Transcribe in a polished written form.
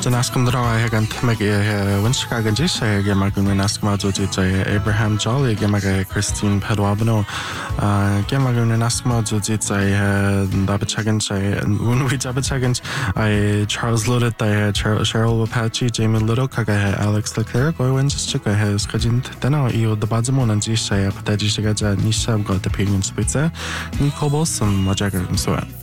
Janascom Draw Hagan Timmy Winchicagan Jisha, Gemagun Nascoma Jujit, Abraham Jolly, Gemaga Christine Pedwabano, Gemagun Nascoma Jujit, Dabachagan, and Unwi Dabachagan, I Charles Lodet, Cheryl Apache, Jamie Little, Kaga, Alex Leclerc, Goin Chika has Kajint, Dano, Eo, the Bazamon and Jisha, Patajigaja, Nisha got the Pinion Spitzer, Nicobos, and Majagar and so on.